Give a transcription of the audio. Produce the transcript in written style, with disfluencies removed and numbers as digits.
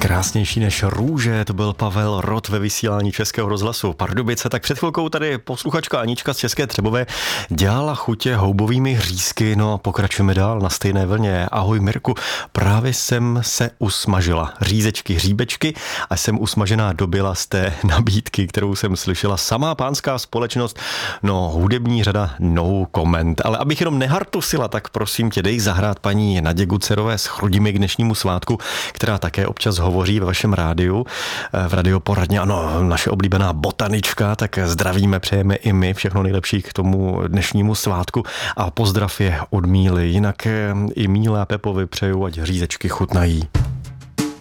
Krásnější než růže, to byl Pavel Rott ve vysílání Českého rozhlasu Pardubice. Tak před chvilkou tady posluchačka Anička z České Třebové dělala chutě houbovými hřízky, no a pokračujeme dál na stejné vlně. Ahoj Mirku, právě jsem se usmažila řízečky, hříbečky a jsem usmažená dobila z té nabídky, kterou jsem slyšela. Samá pánská společnost, no hudební řada no comment. Ale abych jenom nehartusila, tak prosím tě, dej zahrát paní Nadě Gucerové s Chrudimi k dnešnímu svátku, která také občas hovoří ve vašem rádiu, v radioporadně, ano, naše oblíbená botanička, tak zdravíme, přejeme i my všechno nejlepší k tomu dnešnímu svátku a pozdrav je od Míly. Jinak i Míle a Pepovi přeju, ať řízečky chutnají.